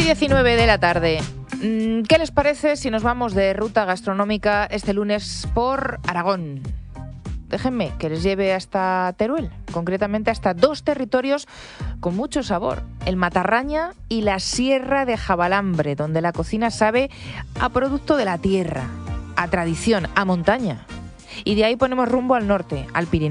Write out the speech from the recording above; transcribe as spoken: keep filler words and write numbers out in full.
diecinueve de la tarde. ¿Qué les parece si nos vamos de ruta gastronómica este lunes por Aragón? Déjenme que les lleve hasta Teruel, concretamente hasta dos territorios con mucho sabor, el Matarraña y la Sierra de Jabalambre, donde la cocina sabe a producto de la tierra, a tradición, a montaña. Y de ahí ponemos rumbo al norte, al Pirineo.